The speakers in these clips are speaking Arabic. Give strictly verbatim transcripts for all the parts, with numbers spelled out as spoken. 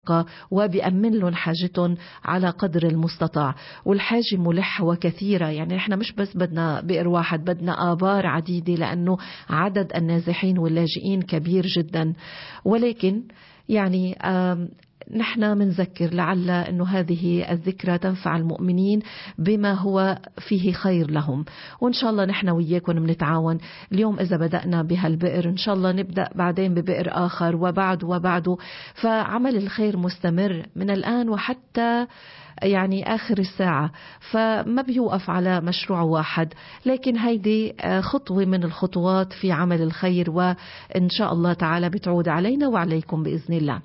وبيأمن لهم حاجتهم على قدر المستطاع. والحاجة ملحة وكثيرة، يعني نحن مش بس بدنا بئر واحد، بدنا آبار عديدة لأنه عدد النازحين واللاجئين كبير جدا. ولكن يعني نحن منذكر لعل أنه هذه الذكرى تنفع المؤمنين بما هو فيه خير لهم، وإن شاء الله نحن وياكم منتعاون. اليوم إذا بدأنا بهالبئر إن شاء الله نبدأ بعدين ببئر آخر وبعد وبعده، فعمل الخير مستمر من الآن وحتى يعني آخر الساعة، فما بيوقف على مشروع واحد، لكن هيدي خطوة من الخطوات في عمل الخير، وإن شاء الله تعالى بتعود علينا وعليكم بإذن الله.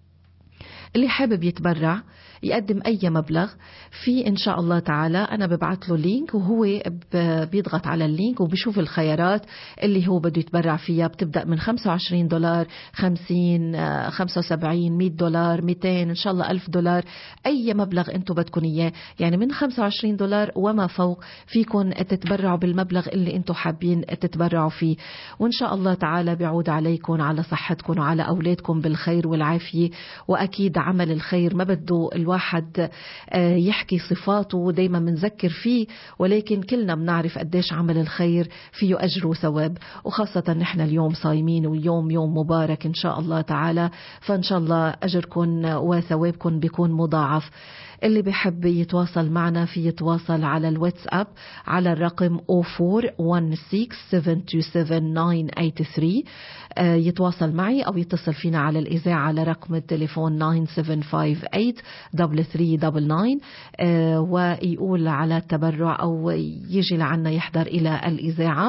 اللي حابب يتبرع يقدم أي مبلغ في إن شاء الله تعالى أنا ببعث له لينك، وهو بيضغط على اللينك وبيشوف الخيارات اللي هو بده يتبرع فيها. بتبدأ من خمسة وعشرين دولار، خمسين، خمسة وسبعين، مئة دولار، مئتين، إن شاء الله ألف دولار، أي مبلغ أنتم بدكم إياه. يعني من خمسة وعشرين دولار وما فوق فيكم تتبرعوا بالمبلغ اللي أنتم حابين تتبرعوا فيه، وإن شاء الله تعالى بيعود عليكم على صحتكم وعلى أولادكم بالخير والعافية. وأكيد عمل الخير ما بده الواحد يحكي صفاته دايما منذكر فيه، ولكن كلنا بنعرف قديش عمل الخير فيه أجر وثواب، وخاصة نحن اليوم صايمين ويوم يوم مبارك إن شاء الله تعالى، فإن شاء الله أجركم وثوابكم بيكون مضاعف. اللي بيحب يتواصل معنا في يتواصل على الواتساب على الرقم صفر أربعة واحد ستة سبعة اثنين سبعة تسعة ثمانية ثمانية ثري، يتواصل معي أو يتصل فينا على الإذاعة على رقم التليفون تسعة سبعة خمسة ثمانية ثلاثة ثري تسعة تسعة، ويقول على التبرع أو يجي لعنا يحضر إلى الإذاعة.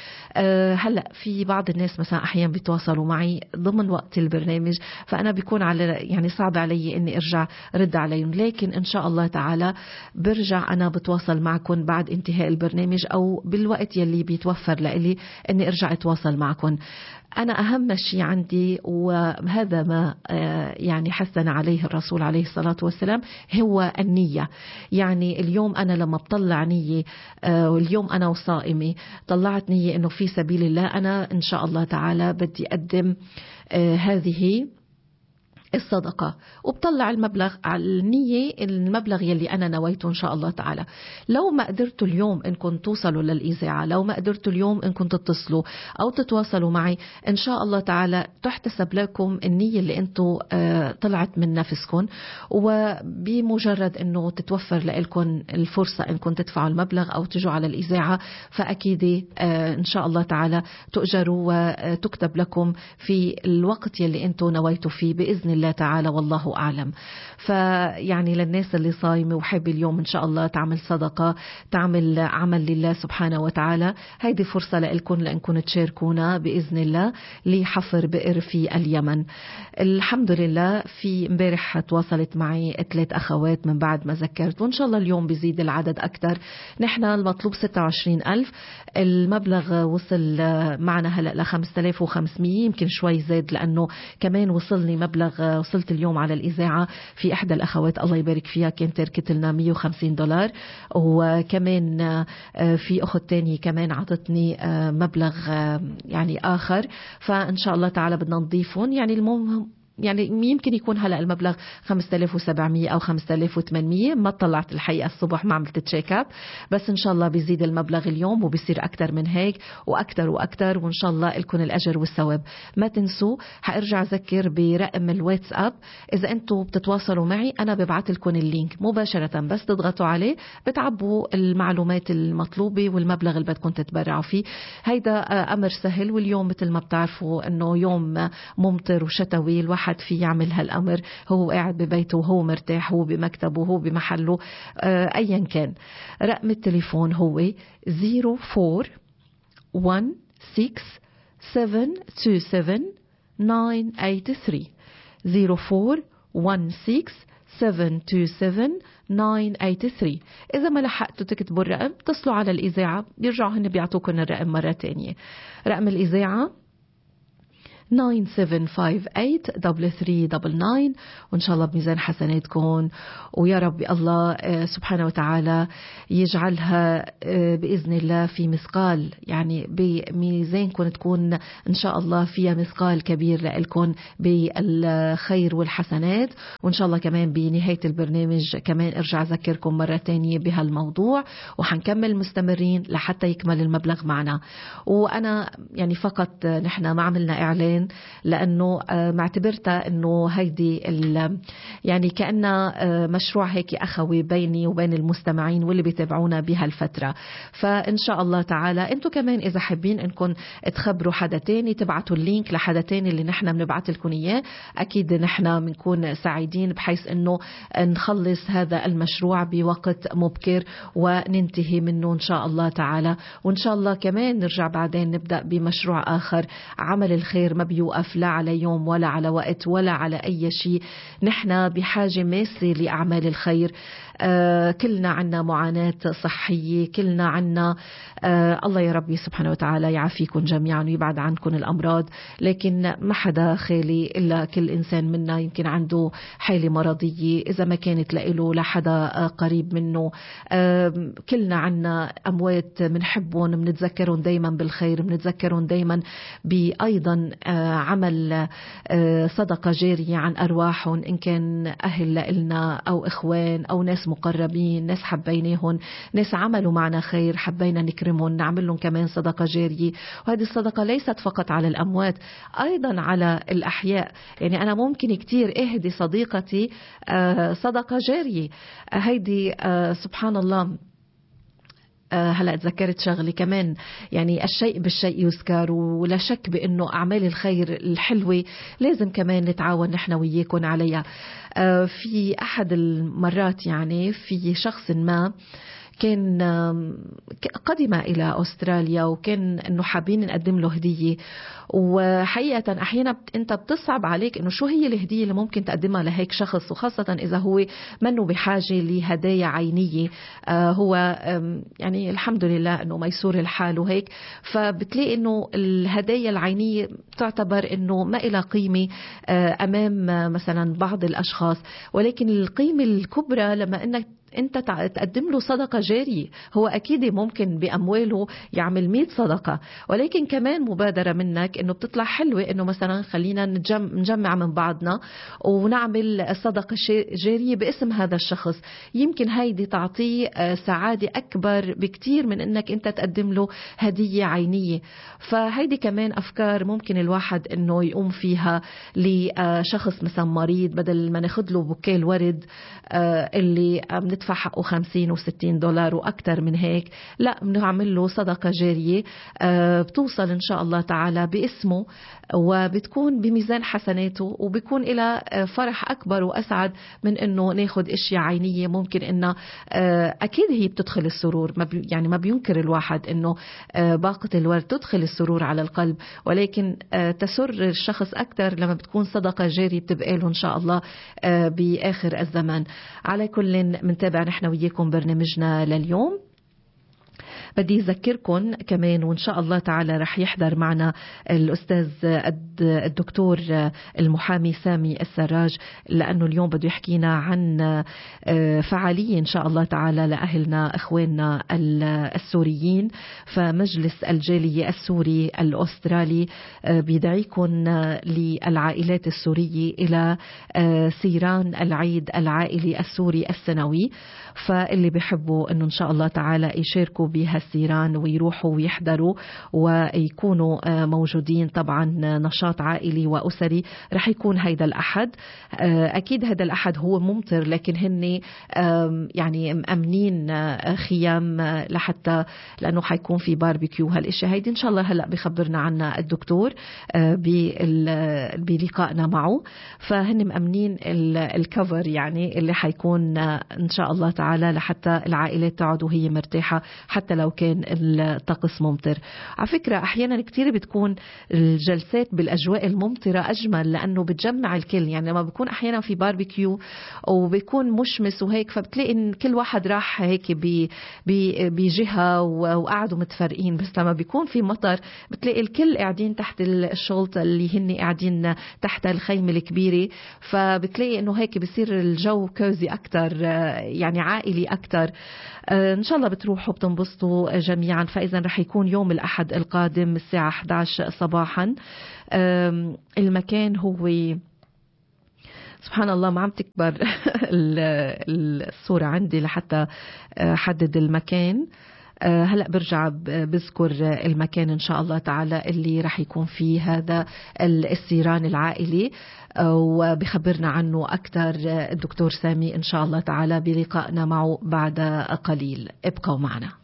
هلأ في بعض الناس مثلا أحيانا بيتواصلوا معي ضمن وقت البرنامج، فأنا بيكون على يعني صعب علي إني أرجع رد عليهم، لكن إن شاء الله تعالى برجع أنا بتواصل معكم بعد انتهاء البرنامج أو بالوقت يلي بيتوفر لإلي إني أرجع أتواصل معكم. أنا أهم شيء عندي وهذا ما يعني حثنا عليه الرسول عليه الصلاة والسلام هو النية. يعني اليوم أنا لما بطلع نية، واليوم أنا وصائمي طلعت نية إنه في سبيل الله أنا إن شاء الله تعالى بدي أقدم هذه الصدقة، وبطلع المبلغ على النية، المبلغ يلي أنا نويته إن شاء الله تعالى. لو ما قدرتوا اليوم إنكم توصلوا للإذاعة، لو ما قدرتوا اليوم إنكم تتصلوا أو تتواصلوا معي، إن شاء الله تعالى تحتسب لكم النية اللي أنتم طلعت من نفسكم، وبمجرد إنه تتوفر لكم الفرصة إنكم تدفعوا المبلغ أو تجوا على الإذاعة، فأكيد إن شاء الله تعالى تؤجروا وتكتب لكم في الوقت يلي أنتم نويتوا فيه بإذن الله تعالى، والله أعلم. فيعني للناس اللي صايمة وحب اليوم إن شاء الله تعمل صدقة، تعمل عمل لله سبحانه وتعالى، هيدي فرصة لكم لأنكم تشاركونا بإذن الله لحفر بئر في اليمن. الحمد لله في امبارح تواصلت معي ثلاث أخوات من بعد ما ذكرت، وإن شاء الله اليوم بيزيد العدد أكثر. نحن المطلوب ستة وعشرين ألف، المبلغ وصل معنا هلأ ل خمسة آلاف وخمسمئة، يمكن شوي زاد لأنه كمان وصلني مبلغ، وصلت اليوم على الإذاعة في إحدى الأخوات الله يبارك فيها كانت تركت لنا مئة وخمسين دولار، وكمان في أخت تانية كمان عطتني مبلغ يعني آخر، فإن شاء الله تعالى بدنا نضيفهم. يعني المهم يعني يمكن يكون هلأ المبلغ خمسة آلاف وسبعمئة أو خمسة آلاف وثمانمئة، ما طلعت الحقيقة الصبح ما عملت تشيك اب، بس إن شاء الله بيزيد المبلغ اليوم وبيصير أكتر من هيك وأكتر وأكتر، وإن شاء الله لكم الأجر والثواب. ما تنسوا حأرجع أذكر برقم الواتساب، إذا أنتم بتتواصلوا معي أنا ببعث لكم اللينك مباشرة، بس تضغطوا عليه بتعبوا المعلومات المطلوبة والمبلغ اللي بدكم تتبرعوا فيه. هيدا أمر سهل، واليوم مثل ما بتعرفوا أنه يوم ممطر وشتوي، الواحد في يعمل هالأمر هو قاعد ببيته وهو مرتاح، هو بمكتبه وهو بمحله، آه أيا كان. رقم التليفون هو صفر أربعة واحد ستة سبعة اثنين سبعة تسعة ثمانية ثري صفر أربعة واحد ستة سبعة اثنين سبعة تسعة ثمانية ثري. إذا ما لحقتوا تكتبوا الرقم اتصلوا على الإذاعة، بيرجعوا هن بيعطوكم الرقم مرة تانية. رقم الإذاعة تسعة سبعة خمسة ثمانية ثلاثة ثلاثة تسعة تسعة، وإن شاء الله بميزان حسناتكم، ويا رب الله سبحانه وتعالى يجعلها بإذن الله في مثقال، يعني بميزانكم تكون إن شاء الله فيها مثقال كبير لكم بالخير والحسنات. وإن شاء الله كمان بنهاية البرنامج كمان ارجع أذكركم مرة تانية بهالموضوع، وحنكمل مستمرين لحتى يكمل المبلغ معنا. وأنا يعني فقط نحن ما عملنا إعلان لأنه معتبرتها أنه هيدي يعني كأنه مشروع هيك أخوي بيني وبين المستمعين واللي بيتابعونا بهالفترة. فإن شاء الله تعالى أنتم كمان إذا حابين أنكم تخبروا حدا تاني، تبعتوا اللينك لحدا تاني اللي نحن بنبعت لكم إياه، أكيد نحن بنكون سعيدين بحيث أنه نخلص هذا المشروع بوقت مبكر وننتهي منه إن شاء الله تعالى. وإن شاء الله كمان نرجع بعدين نبدأ بمشروع آخر. عمل الخير ما بيوقف لا على يوم ولا على وقت ولا على أي شيء، نحن بحاجة ماسة لأعمال الخير. آه كلنا عنا معاناة صحية، كلنا عنا آه الله يا ربي سبحانه وتعالى يعافيكم جميعا ويبعد عنكم الأمراض، لكن ما حدا خالي إلا كل إنسان منا يمكن عنده حالة مرضية إذا ما كانت لإله لحدا قريب منه. آه كلنا عنا أموات منحبهم، منتذكرهم دايما بالخير، منتذكرهم دايما بأيضا آه عمل آه صدقة جارية عن أرواحهم، إن كان أهل لإلنا أو إخوان أو ناس مقربين، ناس حبيناهم، ناس عملوا معنا خير حبينا نكرمهم، نعمل لهم كمان صدقة جارية. وهذه الصدقة ليست فقط على الأموات، أيضا على الأحياء. يعني أنا ممكن كتير أهدي صديقتي صدقة جارية، هيدي سبحان الله. هلأ تذكرت شغلي كمان، يعني الشيء بالشيء يذكر، ولا شك بأنه أعمال الخير الحلوة لازم كمان نتعاون نحن وياكم عليها. في أحد المرات يعني في شخص ما كان قدم إلى أستراليا، وكان أنه حابين نقدم له هدية. وحقيقة أحيانا أنت بتصعب عليك أنه شو هي الهدية اللي ممكن تقدمها لهيك شخص، وخاصة إذا هو منه بحاجة لهدايا عينية. هو يعني الحمد لله أنه ميسور الحال وهيك، فبتلاقي أنه الهدايا العينية تعتبر أنه ما إلى قيمة أمام مثلا بعض الأشخاص، ولكن القيمة الكبرى لما أنك انت تقدم له صدقة جارية. هو اكيد ممكن بامواله يعمل مئة صدقة، ولكن كمان مبادرة منك انه بتطلع حلوة، انه مثلا خلينا نجمع من بعضنا ونعمل صدقة جارية باسم هذا الشخص. يمكن هيدي تعطيه سعادة اكبر بكتير من انك انت تقدم له هدية عينية. فهيدي كمان افكار ممكن الواحد انه يقوم فيها لشخص مثلا مريض، بدل ما ناخد له بوكيه الورد اللي ندفع حقه خمسين وستين دولار وأكثر من هيك، لا بنعمل له صدقة جارية بتوصل إن شاء الله تعالى باسمه، وبتكون بميزان حسناته، وبيكون إلى فرح أكبر وأسعد من إنه ناخد أشياء عينية. ممكن إنه أكيد هي بتدخل السرور، يعني ما بينكر الواحد إنه باقة الورد تدخل السرور على القلب، ولكن تسر الشخص أكثر لما بتكون صدقة جارية بتبقى له إن شاء الله بآخر الزمان. على كل منتابع نحن وياكم برنامجنا لليوم. بدي أذكركم كمان وإن شاء الله تعالى رح يحضر معنا الأستاذ الدكتور المحامي سامي السراج، لأنه اليوم بده يحكينا عن فعالية إن شاء الله تعالى لأهلنا إخواننا السوريين. فمجلس الجالية السوري الأسترالي بيدعيكم للعائلات السورية إلى سيران العيد العائلي السوري السنوي. فاللي بيحبوا أنه إن شاء الله تعالى يشاركوا بها السيران ويروحوا ويحضروا ويكونوا موجودين. طبعا نشاط عائلي وأسري رح يكون هيدا الأحد. أكيد هذا الأحد هو ممطر، لكن هن يعني مأمنين خيام لحتى لأنه حيكون في باربيكيو هالإشي. هيدي إن شاء الله هلأ بخبرنا عنها الدكتور بلقائنا معه. فهن مأمنين الكفر يعني اللي حيكون إن شاء الله تعالى لحتى العائلات تقعد وهي مرتاحة حتى لو كان الطقس ممطر. على فكرة أحيانا كتير بتكون الجلسات بالأجواء الممطرة أجمل، لأنه بتجمع الكل. يعني لما بيكون أحيانا في باربيكيو وبيكون مشمس وهيك، فبتلاقي إن كل واحد راح هيك بجهة وقعدوا متفرقين. بس لما بيكون في مطر بتلاقي الكل قاعدين تحت الشلطة اللي هن قاعدين تحت الخيمة الكبيرة، فبتلاقي إنه هيك بصير الجو كوزي أكتر، يعني عائلي أكتر. إن شاء الله بتروحوا بتنبسطوا جميعا. فإذا رح يكون يوم الأحد القادم الساعة إحدى عشر صباحا. المكان هو سبحان الله ما عم تكبر الصورة عندي لحتى حدد المكان. هلأ برجع بذكر المكان إن شاء الله تعالى اللي رح يكون فيه هذا السيران العائلي، وبخبرنا عنه أكثر الدكتور سامي إن شاء الله تعالى بلقائنا معه بعد قليل. ابقوا معنا.